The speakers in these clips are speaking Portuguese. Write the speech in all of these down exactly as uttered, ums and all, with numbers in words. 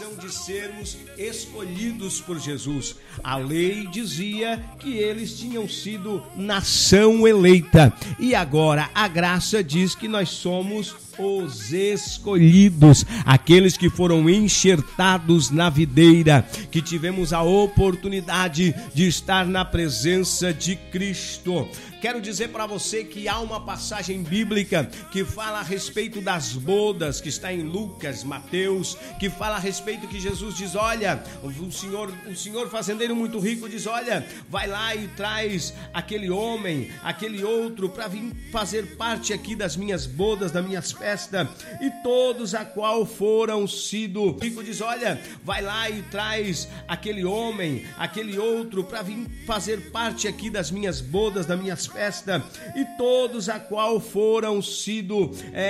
condição de sermos escolhidos por Jesus. A lei dizia que eles tinham sido nação eleita. E agora a graça diz que nós somos os escolhidos, aqueles que foram enxertados na videira, que tivemos a oportunidade de estar na presença de Cristo. Quero dizer para você que há uma passagem bíblica que fala a respeito das bodas, que está em Lucas, Mateus, que fala a respeito que Jesus diz, olha, o senhor, o senhor fazendeiro muito rico diz, olha, vai lá e traz aquele homem, aquele outro, para vir fazer parte aqui das minhas bodas, das minhas festas, e todos a qual foram sido, o rico diz, olha, vai lá e traz aquele homem, aquele outro, para vir fazer parte aqui das minhas bodas, das minhas festa, e todos a qual foram sido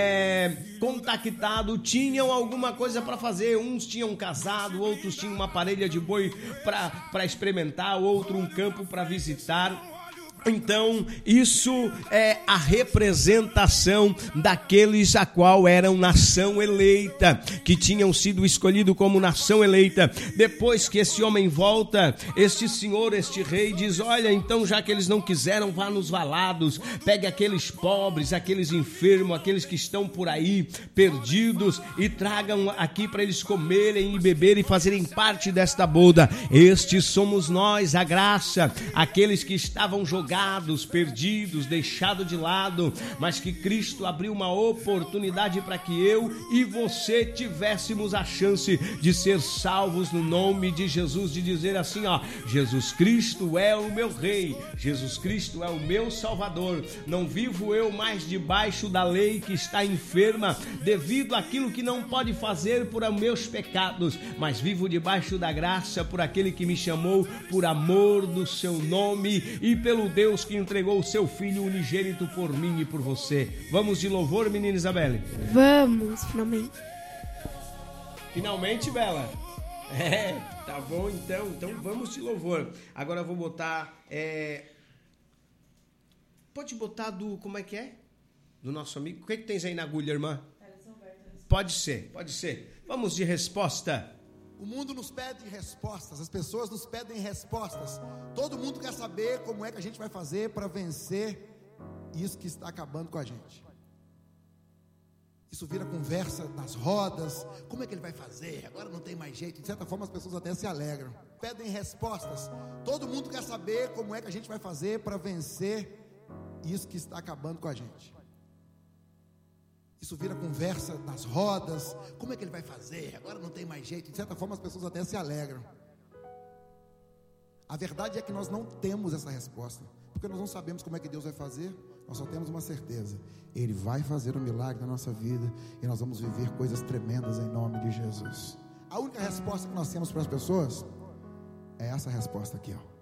é, contactados tinham alguma coisa para fazer. Uns tinham casado, outros tinham uma parelha de boi para experimentar, outro um campo para visitar. Então, isso é a representação daqueles a qual eram nação eleita, que tinham sido escolhidos como nação eleita. Depois que esse homem volta, este senhor, este rei diz, olha, então já que eles não quiseram, vá nos valados, pegue aqueles pobres, aqueles enfermos, aqueles que estão por aí perdidos e tragam aqui para eles comerem e beberem e fazerem parte desta boda. Estes somos nós, a graça, aqueles que estavam jogados, perdidos, deixados de lado, mas que Cristo abriu uma oportunidade para que eu e você tivéssemos a chance de ser salvos no nome de Jesus, de dizer assim, ó, Jesus Cristo é o meu rei, Jesus Cristo é o meu salvador, não vivo eu mais debaixo da lei que está enferma devido àquilo que não pode fazer por meus pecados, mas vivo debaixo da graça por aquele que me chamou por amor do seu nome e pelo Deus Deus que entregou o seu Filho unigênito por mim e por você. Vamos de louvor, menina Isabelle? Vamos, finalmente. Finalmente, Bela? É, tá bom então. Então vamos de louvor. Agora eu vou botar... É... Pode botar do... Como é que é? Do nosso amigo. O que, é que tens aí na agulha, irmã? Pode ser, pode ser. Vamos de resposta. O mundo nos pede respostas, as pessoas nos pedem respostas. Todo mundo quer saber como é que a gente vai fazer para vencer isso que está acabando com a gente. Isso vira conversa nas rodas. Como é que ele vai fazer? Agora não tem mais jeito. De certa forma as pessoas até se alegram. Pedem respostas. Todo mundo quer saber como é que a gente vai fazer para vencer isso que está acabando com a gente. Isso vira conversa nas rodas. Como é que ele vai fazer? Agora não tem mais jeito. De certa forma as pessoas até se alegram. A verdade é que nós não temos essa resposta, porque nós não sabemos como é que Deus vai fazer. Nós só temos uma certeza: Ele vai fazer um milagre na nossa vida e nós vamos viver coisas tremendas em nome de Jesus. A única resposta que nós temos para as pessoas é essa resposta aqui, ó.